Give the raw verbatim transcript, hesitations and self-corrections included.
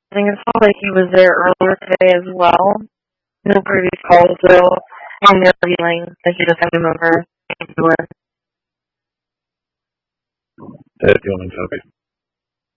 I think it sounds like he was there earlier today as well. No previous calls, though, and they're feeling that he just had him over. Ted, do you want to copy?